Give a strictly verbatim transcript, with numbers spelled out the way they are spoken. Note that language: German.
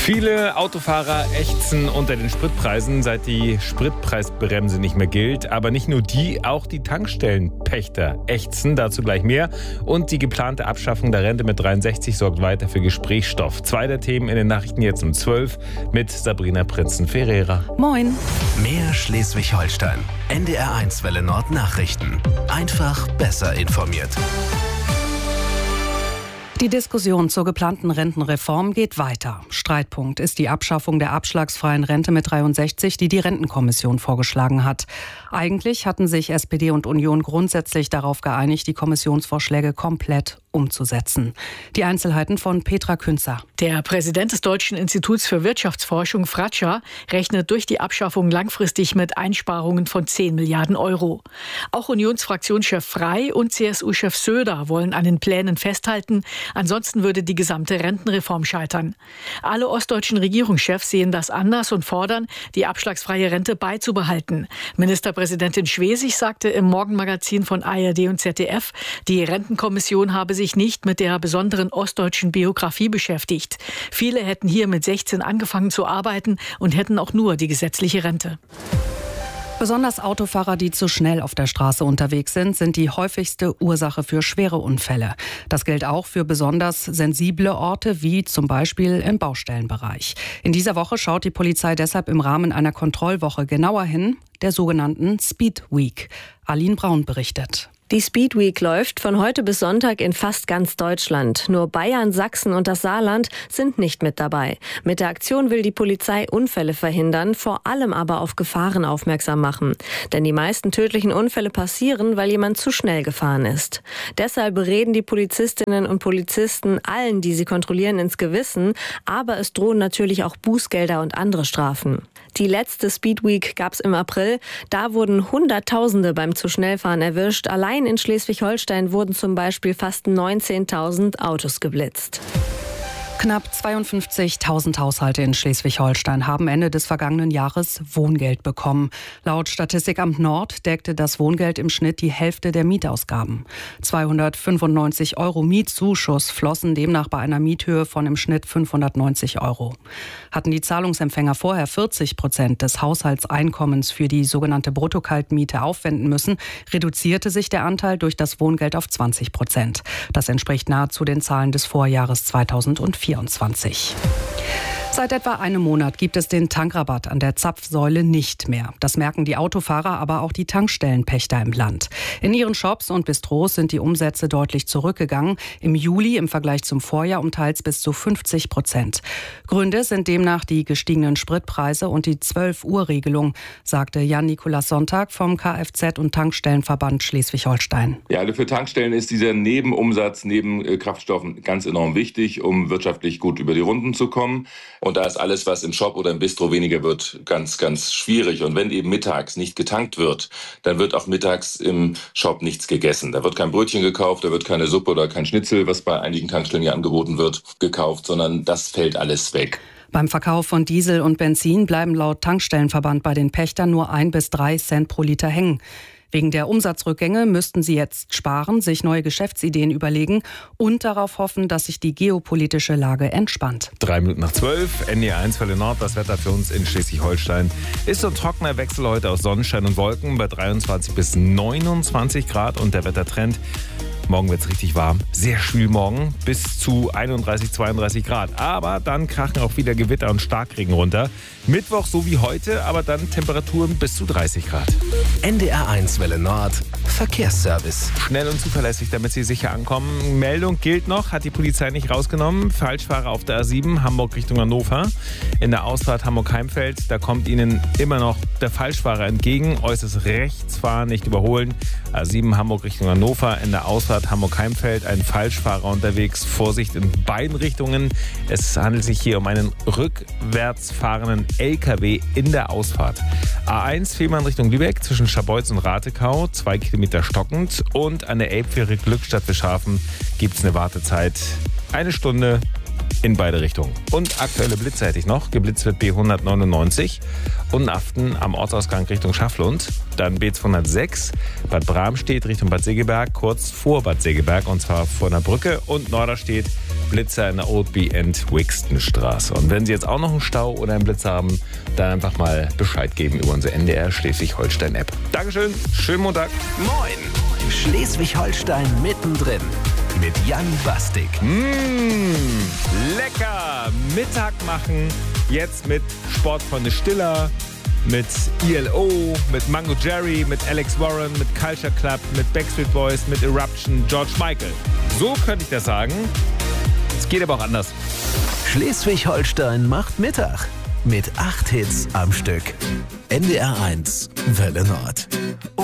Viele Autofahrer ächzen unter den Spritpreisen, seit die Spritpreisbremse nicht mehr gilt. Aber nicht nur die, auch die Tankstellenpächter ächzen, dazu gleich mehr. Und die geplante Abschaffung der Rente mit dreiundsechzig sorgt weiter für Gesprächsstoff. Zwei der Themen in den Nachrichten jetzt um zwölf mit Sabrina Prinzen-Ferreira. Moin. Mehr Schleswig-Holstein. N D R eins Welle Nord Nachrichten. Einfach besser informiert. Die Diskussion zur geplanten Rentenreform geht weiter. Streitpunkt ist die Abschaffung der abschlagsfreien Rente mit dreiundsechzig, die die Rentenkommission vorgeschlagen hat. Eigentlich hatten sich S P D und Union grundsätzlich darauf geeinigt, die Kommissionsvorschläge komplett umzusetzen. Die Einzelheiten von Petra Künzer. Der Präsident des Deutschen Instituts für Wirtschaftsforschung, Fratscher, rechnet durch die Abschaffung langfristig mit Einsparungen von zehn Milliarden Euro. Auch Unionsfraktionschef Frey und C S U-Chef Söder wollen an den Plänen festhalten. Ansonsten würde die gesamte Rentenreform scheitern. Alle ostdeutschen Regierungschefs sehen das anders und fordern, die abschlagsfreie Rente beizubehalten. Ministerpräsidentin Schwesig sagte im Morgenmagazin von A R D und Z D F, die Rentenkommission habe sich nicht mit der besonderen ostdeutschen Biografie beschäftigt. Viele hätten hier mit sechzehn angefangen zu arbeiten und hätten auch nur die gesetzliche Rente. Besonders Autofahrer, die zu schnell auf der Straße unterwegs sind, sind die häufigste Ursache für schwere Unfälle. Das gilt auch für besonders sensible Orte, wie zum Beispiel im Baustellenbereich. In dieser Woche schaut die Polizei deshalb im Rahmen einer Kontrollwoche genauer hin, der sogenannten Speed Week. Aline Braun berichtet. Die Speed Week läuft von heute bis Sonntag in fast ganz Deutschland. Nur Bayern, Sachsen und das Saarland sind nicht mit dabei. Mit der Aktion will die Polizei Unfälle verhindern, vor allem aber auf Gefahren aufmerksam machen. Denn die meisten tödlichen Unfälle passieren, weil jemand zu schnell gefahren ist. Deshalb reden die Polizistinnen und Polizisten allen, die sie kontrollieren, ins Gewissen. Aber es drohen natürlich auch Bußgelder und andere Strafen. Die letzte Speed Week gab's im April. Da wurden Hunderttausende beim zu schnell fahren erwischt. Allein in Schleswig-Holstein wurden zum Beispiel fast neunzehntausend Autos geblitzt. Knapp zweiundfünfzigtausend Haushalte in Schleswig-Holstein haben Ende des vergangenen Jahres Wohngeld bekommen. Laut Statistikamt Nord deckte das Wohngeld im Schnitt die Hälfte der Mietausgaben. zweihundertfünfundneunzig Euro Mietzuschuss flossen demnach bei einer Miethöhe von im Schnitt fünfhundertneunzig Euro. Hatten die Zahlungsempfänger vorher vierzig Prozent des Haushaltseinkommens für die sogenannte Bruttokaltmiete aufwenden müssen, reduzierte sich der Anteil durch das Wohngeld auf zwanzig Prozent. Das entspricht nahezu den Zahlen des Vorjahres zweitausendvierundzwanzig. Seit etwa einem Monat gibt es den Tankrabatt an der Zapfsäule nicht mehr. Das merken die Autofahrer, aber auch die Tankstellenpächter im Land. In ihren Shops und Bistros sind die Umsätze deutlich zurückgegangen. Im Juli im Vergleich zum Vorjahr um teils bis zu fünfzig Prozent. Gründe sind demnach die gestiegenen Spritpreise und die zwölf-Uhr-Regelung, sagte Jan-Nikolaus Sonntag vom Kfz- und Tankstellenverband Schleswig-Holstein. Ja, also für Tankstellen ist dieser Nebenumsatz neben Kraftstoffen ganz enorm wichtig, um wirtschaftlich gut über die Runden zu kommen. Und da ist alles, was im Shop oder im Bistro weniger wird, ganz, ganz schwierig. Und wenn eben mittags nicht getankt wird, dann wird auch mittags im Shop nichts gegessen. Da wird kein Brötchen gekauft, da wird keine Suppe oder kein Schnitzel, was bei einigen Tankstellen ja angeboten wird, gekauft, sondern das fällt alles weg. Beim Verkauf von Diesel und Benzin bleiben laut Tankstellenverband bei den Pächtern nur ein bis drei Cent pro Liter hängen. Wegen der Umsatzrückgänge müssten sie jetzt sparen, sich neue Geschäftsideen überlegen und darauf hoffen, dass sich die geopolitische Lage entspannt. Drei Minuten nach zwölf, N D R eins Welle Nord, das Wetter für uns in Schleswig-Holstein. Ist so ein trockener Wechsel heute aus Sonnenschein und Wolken bei dreiundzwanzig bis neunundzwanzig Grad und der Wettertrend. Morgen wird es richtig warm. Sehr schwül morgen, bis zu einunddreißig, zweiunddreißig Grad. Aber dann krachen auch wieder Gewitter und Starkregen runter. Mittwoch so wie heute, aber dann Temperaturen bis zu dreißig Grad. N D R eins Welle Nord Verkehrsservice. Schnell und zuverlässig, damit Sie sicher ankommen. Meldung gilt noch, hat die Polizei nicht rausgenommen. Falschfahrer auf der A sieben, Hamburg Richtung Hannover. In der Ausfahrt Hamburg-Heimfeld, da kommt Ihnen immer noch der Falschfahrer entgegen. Äußerst rechts fahren, nicht überholen. A sieben Hamburg Richtung Hannover. In der Ausfahrt Hamburg-Heimfeld, ein Falschfahrer unterwegs. Vorsicht in beiden Richtungen. Es handelt sich hier um einen rückwärts fahrenden L K W in der Ausfahrt. A eins Fehmarn Richtung Lübeck zwischen Scharbeutz und Ratekau, zwei Kilometer stockend. Und an der Elbfähre Glückstadt Fischhafen gibt es eine Wartezeit. Eine Stunde in beide Richtungen. Und aktuelle Blitze hätte ich noch. Geblitzt wird B hundertneunundneunzig und Aften am Ortsausgang Richtung Schafflund. Dann B zweihundertsechs, Bad Bramstedt Richtung Bad Segeberg, kurz vor Bad Segeberg und zwar vor einer Brücke. Und Norderstedt Blitzer in der Oldby and Wixtonstraße. Und wenn Sie jetzt auch noch einen Stau oder einen Blitz haben, dann einfach mal Bescheid geben über unsere N D R Schleswig-Holstein-App. Dankeschön, schönen Montag. Moin! Schleswig-Holstein mittendrin mit Jan Bastik. Mmh, lecker! Mittag machen, jetzt mit Sportfreunde Stiller, mit I L O, mit Mango Jerry, mit Alex Warren, mit Culture Club, mit Backstreet Boys, mit Eruption, George Michael. So könnte ich das sagen. Es geht aber auch anders. Schleswig-Holstein macht Mittag mit acht Hits am Stück. N D R eins Welle Nord.